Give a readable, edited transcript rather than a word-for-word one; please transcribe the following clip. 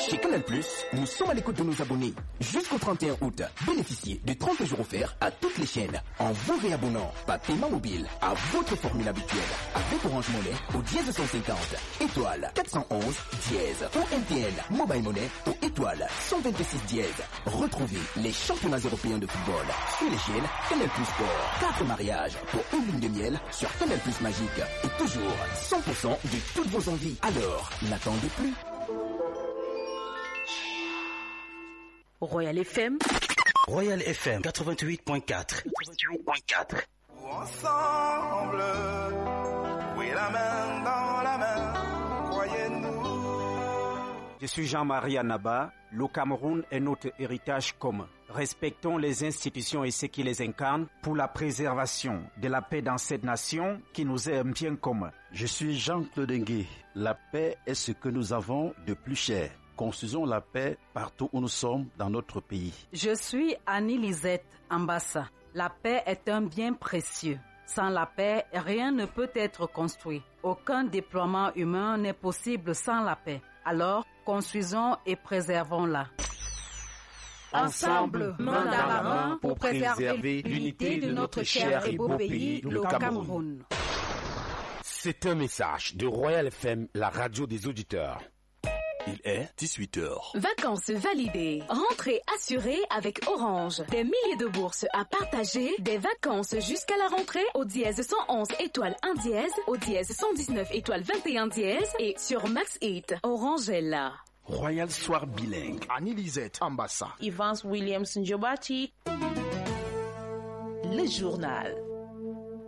Chez Canal+, nous sommes à l'écoute de nos abonnés. Jusqu'au 31 août, bénéficiez de 30 jours offerts à toutes les chaînes en vous réabonnant par paiement mobile à votre formule habituelle avec Orange Money au dièse 150, étoile 411 dièse ou MTN Mobile Money au étoile 126 dièse. Retrouvez les championnats européens de football sur les chaînes Canal+ Sport. 4 mariages pour une lune de miel sur Canal+ Magique et toujours 100% de toutes vos envies. Alors, n'attendez plus. Royal FM. Royal FM 88.4. Ensemble, oui, la main dans la main, croyez-nous. Je suis Jean-Marie Anaba. Le Cameroun est notre héritage commun. Respectons les institutions et ceux qui les incarnent pour la préservation de la paix dans cette nation qui nous est un bien commun. Je suis Jean-Claude Ngué. La paix est ce que nous avons de plus cher. Construisons la paix partout où nous sommes dans notre pays. Je suis Annie Lisette Ambassa. La paix est un bien précieux. Sans la paix, rien ne peut être construit. Aucun déploiement humain n'est possible sans la paix. Alors, construisons et préservons-la. Ensemble, main dans la main, pour préserver l'unité de notre cher et beau pays, le Cameroun. C'est un message de Royal FM, la radio des auditeurs. Il est 18h. Vacances validées. Rentrée assurée avec Orange. Des milliers de bourses à partager. Des vacances jusqu'à la rentrée au dièse 111 étoile 1 dièse, au dièse 119 étoile 21 dièse et sur Max 8. Orange est là. Royal Soir bilingue. Annie Lisette Ambassa. Evans Williams Njobati. Le journal.